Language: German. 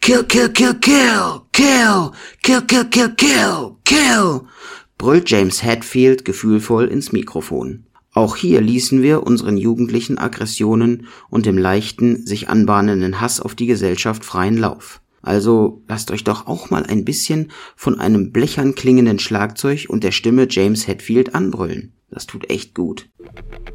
Kill, kill, kill, kill, kill, kill, kill, kill, kill, kill, brüllt James Hetfield gefühlvoll ins Mikrofon. Auch hier ließen wir unseren jugendlichen Aggressionen und dem leichten, sich anbahnenden Hass auf die Gesellschaft freien Lauf. Also lasst euch doch auch mal ein bisschen von einem blechern klingenden Schlagzeug und der Stimme James Hetfield anbrüllen. Das tut echt gut.